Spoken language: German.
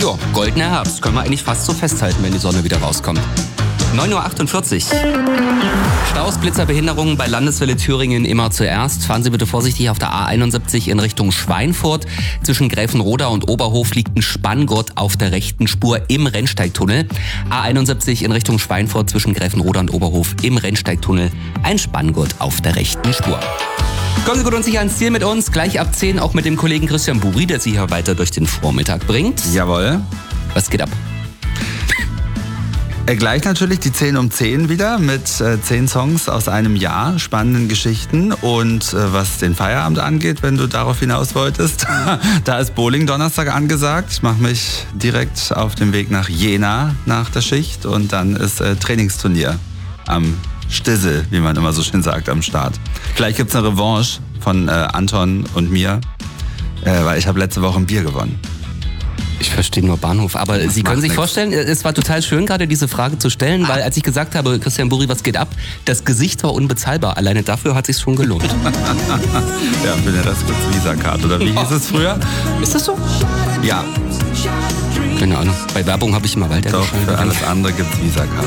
Jo, goldener Herbst. Können wir eigentlich fast so festhalten, wenn die Sonne wieder rauskommt. 9.48 Uhr. Staus, Blitzer, Behinderungen bei Landeswelle Thüringen immer zuerst. Fahren Sie bitte vorsichtig auf der A71 in Richtung Schweinfurt. Zwischen Gräfenroda und Oberhof liegt ein Spanngurt auf der rechten Spur im Rennsteigtunnel. A71 in Richtung Schweinfurt zwischen Gräfenroda und Oberhof im Rennsteigtunnel. Ein Spanngurt auf der rechten Spur. Kommen Sie gut und sicher ans Ziel mit uns. Gleich ab 10 auch mit dem Kollegen Christian Buri, der Sie hier weiter durch den Vormittag bringt. Jawohl. Was geht ab? Gleich natürlich die 10 um 10 wieder mit 10 Songs aus einem Jahr, spannenden Geschichten. Und was den Feierabend angeht, wenn du darauf hinaus wolltest, da ist Bowling Donnerstag angesagt. Ich mache mich direkt auf den Weg nach Jena nach der Schicht und dann ist Trainingsturnier am Stissel, wie man immer so schön sagt, am Start. Vielleicht gibt's eine Revanche von Anton und mir, weil ich habe letzte Woche ein Bier gewonnen. Ich verstehe nur Bahnhof, aber Sie können sich vorstellen, es war total schön, gerade diese Frage zu stellen, weil als ich gesagt habe, Christian Buri, was geht ab, das Gesicht war unbezahlbar. Alleine dafür hat es sich schon gelohnt. Ja, für den Rest gibt's Visa-Card, oder wie hieß es früher? Ist das so? Ja. Keine Ahnung. Bei Werbung habe ich immer weiter. Doch, für alles andere gibt's Visa-Card.